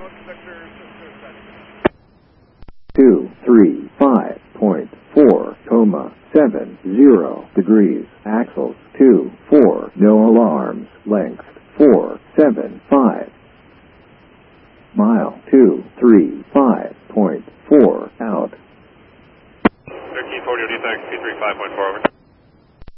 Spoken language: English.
degrees, axles 24, no alarms, length 475, mile 235.4 out. 1340, defect 235.4 over.